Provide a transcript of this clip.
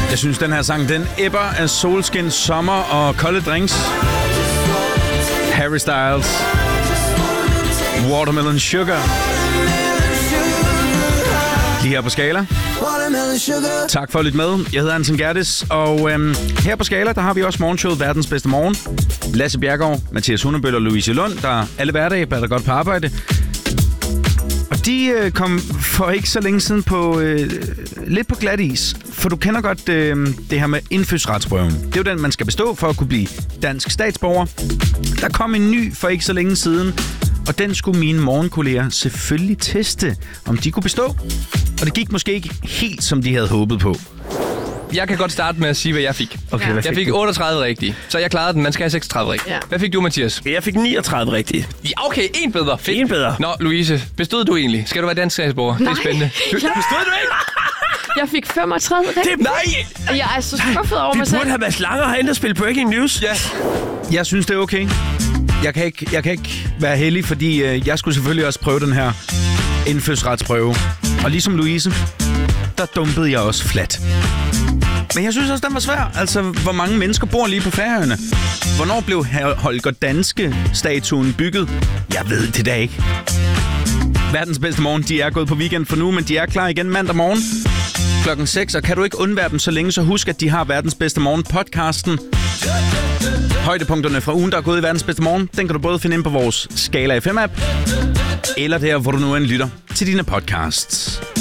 Jeg synes, den her sang, den æbber af solskin, sommer og kolde drinks. Harry Styles. Watermelon Sugar. Lige her på Skala. Tak for at lytte med. Jeg hedder Anton Gertis, og her på Skala, der har vi også morgenshowet Verdens Bedste Morgen. Lasse Bjergaard, Mathias Hundebøl og Louise Lund, der alle hverdage bader godt på arbejde. Og de kom for ikke så længe siden på lidt på glat is. For du kender godt det her med indfødsretsprøven. Det er jo den, man skal bestå for at kunne blive dansk statsborger. Der kom en ny for ikke så længe siden, og den skulle mine morgenkolleger selvfølgelig teste, om de kunne bestå. Og det gik måske ikke helt, som de havde håbet på. Jeg kan godt starte med at sige, hvad jeg fik. Okay, jeg fik 38 rigtige, så jeg klarede den. Man skal have 36 rigtige. Ja. Hvad fik du, Mathias? Jeg fik 39 rigtige. Ja, okay, en bedre. Fedt. En bedre. Nå, Louise, bestod du egentlig? Skal du være dansk statsborger? Det er spændende. Bestod du ikke? Jeg fik 35 rigtigt. Nej! Jeg er så skuffet over mig Vi selv. burde have Mads Langer herinde og spille Breaking News. Ja. Jeg synes, det er okay. Jeg kan ikke være heldig, fordi jeg skulle selvfølgelig også prøve den her indfødsretsprøve. Og ligesom Louise, der dumpede jeg også flat. Men jeg synes også, den var svær. Altså, hvor mange mennesker bor lige på Færøerne? Hvornår blev Holger Danske-statuen bygget? Jeg ved det da ikke. Verdens Bedste Morgen, de er gået på weekend for nu, men de er klar igen mandag morgen klokken 6. Og kan du ikke undvære dem så længe, så husk, at de har Verdens Bedste Morgen podcasten. Højdepunkterne fra ugen, der er gået i Verdens Bedste Morgen, den kan du både finde ind på vores Skala FM-app, eller der, hvor du nu end lytter til dine podcasts.